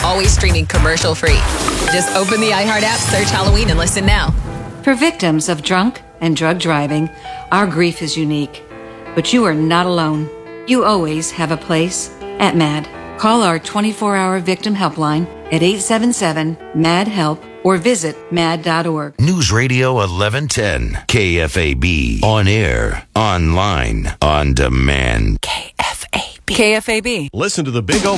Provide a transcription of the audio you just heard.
always streaming commercial free. Just open the iHeart app, search Halloween, and listen now. For victims of drunk and drug driving, our grief is unique. But you are not alone. You always have a place at MAD. Call our 24-hour victim helpline at 877-MAD-HELP or visit mad.org. News Radio 1110, KFAB. On air, online, on demand. KFAB. Listen to the Big O